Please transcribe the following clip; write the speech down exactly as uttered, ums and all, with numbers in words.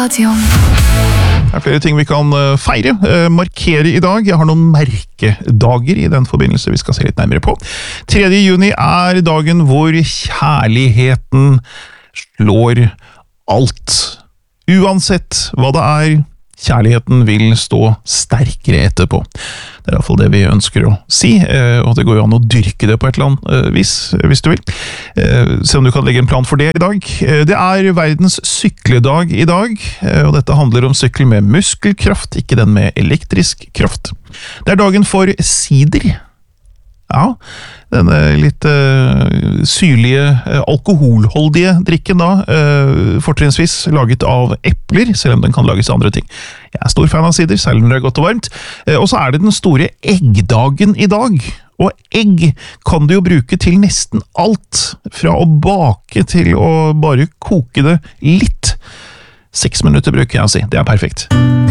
Radion. Det er flere ting vi kan feire, markere i dag. Jeg har noen merkedager i den forbindelse vi skal se litt nærmere på. tredje juni er dagen hvor kjærligheten slår alt. Uansett hva det er, kjærligheten vil stå sterkere etterpå. Det er i hvert fall det vi ønsker å si, og det går jo an å dyrke det på et eller annet vis, hvis du vil. Se om du kan legge en plan for det i dag. Det er verdens sykledag i dag, og dette handler om sykkel med muskelkraft, ikke den med elektrisk kraft. Det er dagen for sider. Ja, denne litt uh, syrlige, uh, alkoholholdige drikken da, uh, fortrinnsvis laget av epler, selv om den kan lages av andre ting. Jeg er stor fan av sider, selv om det er godt og varmt. Uh, og så er det den store eggdagen i dag. Og egg kan du jo bruke til nesten alt, fra å bake til å bare koke det litt. Seks minutter bruker jeg å si, det er perfekt.